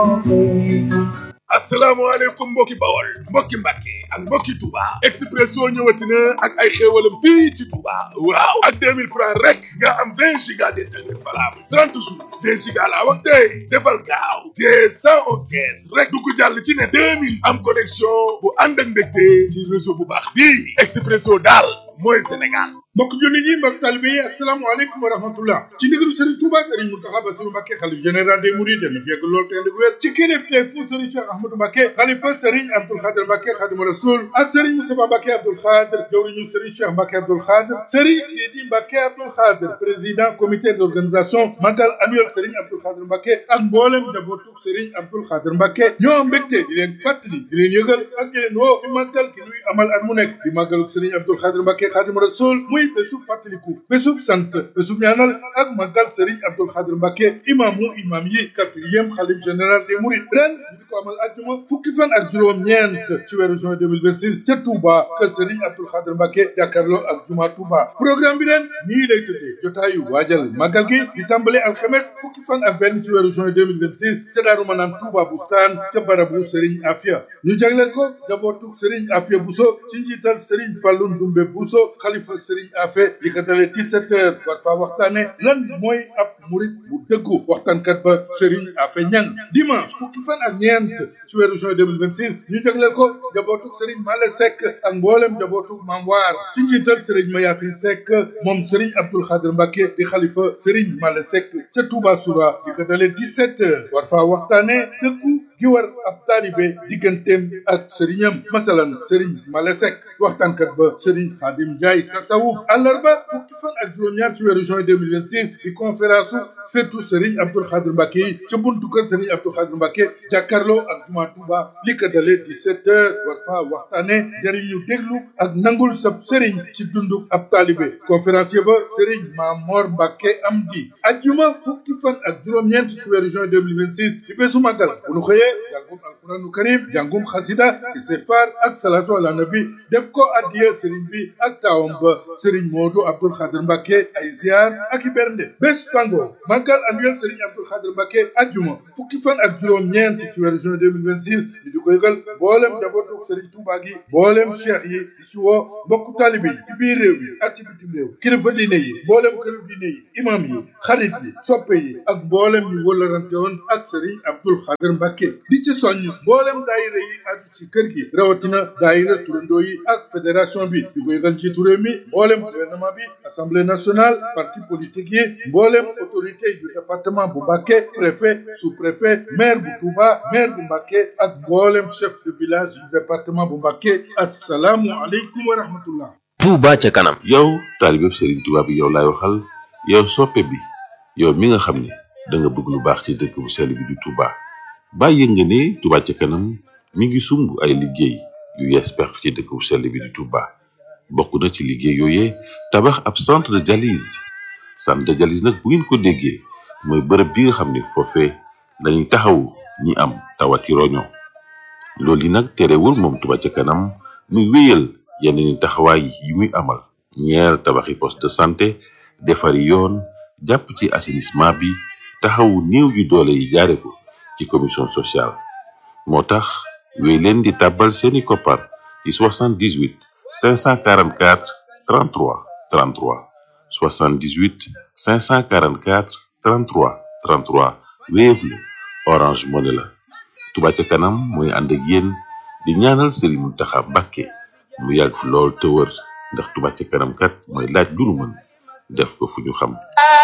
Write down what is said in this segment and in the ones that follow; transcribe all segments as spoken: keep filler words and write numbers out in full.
asalaamaaleykum mbokki Bawol mbokki Mbàkke ak mbokki Touba Expresso ñëwati na ak ay xéewalam fii ci Touba waaw ak deux mille francs rek nga am vingt giga d'internet valable trente jours vingt giga laa wax tey defal gaaw te cent onze caisse rek du ko jàll ci ne deux mille am connexion bu ànd ak mbégte ci réseau bu baax bii Expresso daal mooy Sénégal. mbokk jullit yi mbokk talibé yi asalaamaaleykum wa rahmatullah ci ndigalu Serigne Touba Serigne Mountakha Bassirou Mbacké xalifa général des mourides na fi yegg lool te ànd ak wér ci kilifteef fu Serigne Cheikh Ahmadou Mbacké xalifa Serigne Abdoul Khadr Mbacké Khadimu Rasul ak Serigne Moustapha Mbacké Abdoul Khadr jawriñu Serigne Cheikh Mbacké Abdoul Khadr Serigne Sidi Mbacké Abdoul Khadr président comité d'organisation magal annuel Serigne Abdoul Khadr Mbacké ak mboolem njabootu Serigne Abdoul Khadr Mbacké ñoo mbégte di leen fàttali di leen yëgal ak di leen woo ci màggal ki nuy amal at mu nekk di màggalu Serigne Abdoul Khadr Mbacké Khadimu Rasul muy bésub fàttaliku bésub sant bésub ñaanal ak màggal Serigne Abdoul Khadr Mbacké imaamu imaam yi quatrième xalif général des mourides ren ñu di ko amal àjjuma fukki fan ak juróom-ñeent ci weeru juin deux mille vingt-six ca Touba kër Serigne Abdoul Khadr Mbacké jàkkaarloo ak juma Touba programme bi ren nii lay tëddee jotaayu waajal màggal gi di tàmbale alxames fukki fan ak benn ci weeru juin deux mille vingt-six ca Daaru Manaan Touba Bustaan ca barabu Serigne Afia ñu jagleel ko jabootu Serigne Afia Bousso ci njiital Serigne Fallou Ndoumbe Bousso xalifa Serigne Afia li ko dalee dix-sept heures war faa waxtaane lan mooy ab murit bu dëggu waxtaankat ba Serigne Afia Niang dimanche fukki fan ak ñeent ci weeru juin deux mille vingt-six ñu jagleel ko jabootu Serigne Male Seck ak mboolem jabootu Mam Waar ci njiital Serigne Mayasin Seck moom Serigne Abdoul Khadr Mbacké di xalifa Serigne Male Seck ca Touba Soura li ko dalee dix-sept heures war faa waxtaane dëggu gi war ab taalibe digganteem ak sëriñam masalan Serigne Male Seck waxtaankat ba Serigne Khadim Ndiaye tasawuf àllarba fukki fan ak juróom-ñaar ci weeru juin deux mille vingt-six di conférence surtout Serigne Abdoul Khadr Mbacké yi ca buntu kër Serigne Abdoul Khadr Mbacké jàkkaarloo ak juma Touba li ko dalee dix-sept heures war faa waxtaane jëriñu déglu ak nangul sab Serigne ci dundu ab taalibe conférencier ba Serigne Mamor Mbacké Amdi ajjuma fukki fan ak juróom-ñeent ci weeru juin deux mille vingt-six di bésu màggal bu nu xëyee jàngum alquranu karim jàngum xasida istighfar ak salatu ala nabi def ko addiya Serigne bi ak taawam ba Serigne Modou Abdoul Khadr Mbacké ay ziar ak i bernde bés pango màggal annuel Serigne Abdoul Khadr Mbacké ajjuma fukki fan ak juróom-ñeent ci weeru juin deux mille vingt-six di di ko yëgal mboolem njabootu Serigne Touba gi mboolem cheikh yi di ci woo mbokku taalibe yi ci biir réew mi ak ci bitim réew kilifa diine yi mboolem këru diine yi imam yi xarit yi soppe yi ak mboolem ñu wëllarante woon ak Serigne Abdoul Khadr Mbacké di ci soññ mboolem daayira yi aju ci kër gi rawatina daayira turandoo yi ak fédération bi di ko yëgal ci réew mi mboolem gouvernement bi assemblée nationale parti politique yi mboolem autorité du département bu Mbacké préfet sous-préfet maire bu Touba maire bu Mbacké ak mboolem chef de village du département bu Mbacké assalaamu aleykum wa rahmatullah. Touba ca kanam. yow taalibe Serigne Touba bi yow laay waxal yow soppe bi yow mi nga xam ne da nga bëgg lu baax ci dëkk bu sell bi di Touba bàyyi nga ne Touba ca kanam mi ngi sumb ay liggéey yu yees pex ci dëkk bu sell bi di Touba bokk na ci liggéey yooyee tabax ab centre de dialyse centre de dialyse nag bu ngeen ko déggee mooy bërëb bi nga xam ne foofee lañuy taxawu ñi am tawati roño loolu yi nag terewul moom Touba ca kanam muy wéyal yeneen taxawaay yi muy amal ñeer tabaxi poste de santé defari yoon jàpp ci assainissement bi taxawu néew yu doole yi jaare ko ci commission sociale moo tax wéy leen di tàbbal seeni koppar ci soixante-dix-huit cinq cent quarante-quatre trente-trois trente-trois soixante-dix-huit cinq cent quarante-quatre trente-trois trente-trois Wave la Orange Money la Touba ca kanam mooy ànd ak yéen di ñaanal Serigne Mountakha Mbacké mu yàgg fi lool te wër ndax Touba ca kanam kat mooy laaj lu nu mën def ko fu ñu xam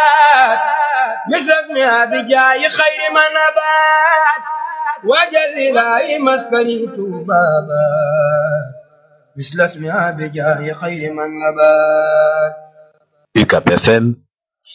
مثلك بجاي خير من نبات وجل لا مسكني بابا مثل اسمها بجاي خير من نبات U C A B F M